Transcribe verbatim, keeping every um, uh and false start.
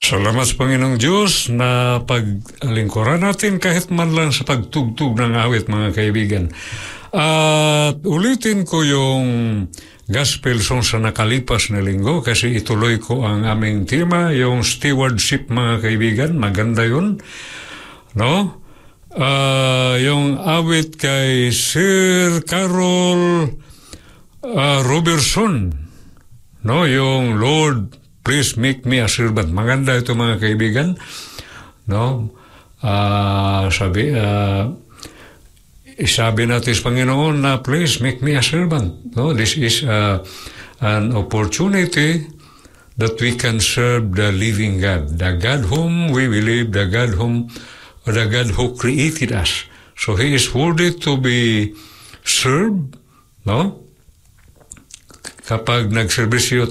Salamat sa Panginoong Diyos na paglingkuran natin kahit man lang sa pagtugtog ng awit, mga kaibigan. At ulitin ko yung gospel song sa nakalipas na linggo kasi ituloy ko ang aming tema, yung stewardship, mga kaibigan. Maganda yun, no? Uh, yung awit kay Sir Carol uh, Robertson, no? Yung Lord, please make me a servant. Maganda ito, mga kaibigan, no? Uh, sabi, uh, isabi natin sa Panginoon na please make me a servant. No? This is uh, an opportunity that we can serve the living God, the God whom we believe, the God whom, the God who created us. So He is worthy to be served, no? Kapag nagserbisyo